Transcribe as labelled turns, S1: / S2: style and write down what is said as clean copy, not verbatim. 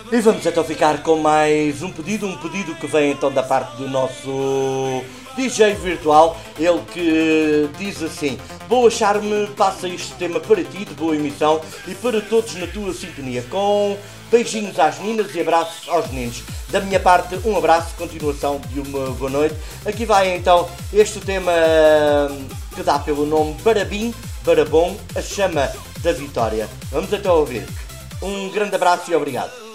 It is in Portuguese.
S1: E vamos então ficar com mais um pedido que vem então da parte do nosso DJ virtual, ele que diz assim: boa Charme, passa este tema para ti, de boa emissão e para todos na tua sintonia, com beijinhos às meninas e abraços aos meninos. Da minha parte, um abraço, continuação de uma boa noite. Aqui vai então este tema que dá pelo nome Barabim, Barabom, a chama da vitória. Vamos então ouvir. Um grande abraço e obrigado.